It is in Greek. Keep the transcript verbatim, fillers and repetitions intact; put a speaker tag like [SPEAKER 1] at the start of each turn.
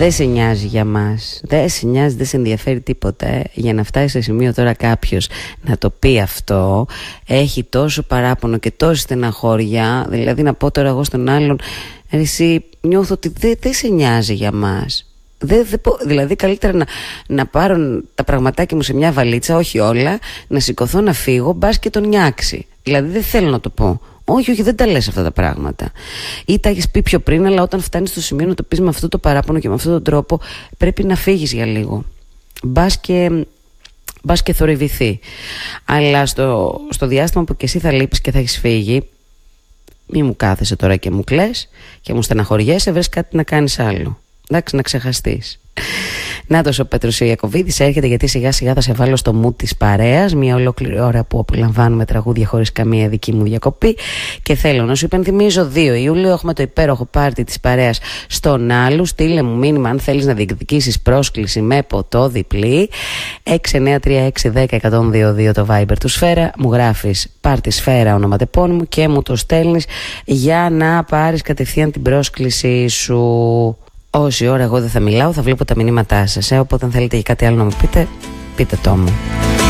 [SPEAKER 1] Δεν σε νοιάζει για μας. Δεν σε νοιάζει, δεν σε ενδιαφέρει τίποτα. Ε. Για να φτάσει σε σημείο τώρα κάποιος να το πει αυτό, έχει τόσο παράπονο και τόση στεναχώρια. Δηλαδή να πω τώρα εγώ στον άλλον, εσύ νιώθω ότι δεν δε σε νοιάζει για μας. Δε, δε, δηλαδή καλύτερα να, να πάρω τα πραγματάκια μου σε μια βαλίτσα, όχι όλα, να σηκωθώ να φύγω, μπας και τον νιάξει. Δηλαδή δεν θέλω να το πω. Όχι, όχι, δεν τα λες αυτά τα πράγματα. Ή τα έχεις πει πιο πριν, αλλά όταν φτάνεις στο σημείο να το πεις με αυτό το παράπονο και με αυτόν τον τρόπο, πρέπει να φύγεις για λίγο. Μπας και, μπας και θορυβηθεί. Αλλά στο, στο διάστημα που και εσύ θα λείπεις και θα έχεις φύγει, μη μου κάθεσαι τώρα και μου κλαις και μου στεναχωριέσαι, βρες κάτι να κάνεις άλλο. Εντάξει, να ξεχαστείς. Νάτος ο Πέτρος ο Ιακωβίδης έρχεται, γιατί σιγά σιγά θα σε βάλω στο mood της παρέας. Μια ολόκληρη ώρα που απολαμβάνουμε τραγούδια χωρίς καμία δική μου διακοπή. Και θέλω να σου υπενθυμίζω, δύο Ιουλίου έχουμε το υπέροχο πάρτι της παρέας στον Άλου. Στείλε μου μήνυμα αν θέλεις να διεκδικήσεις πρόσκληση με ποτό διπλή. έξι εννιά τρία έξι ένα μηδέν ένα μηδέν δύο δύο το Viber του Σφαίρα. Μου γράφεις πάρτι Σφαίρα ονοματεπώνυμου και μου το στέλνεις για να πάρεις κατευθείαν την πρόσκλησή σου. Όση ώρα εγώ δεν θα μιλάω, θα βλέπω τα μηνύματά σας, ε, οπότε αν θέλετε και κάτι άλλο να μου πείτε, πείτε το μου.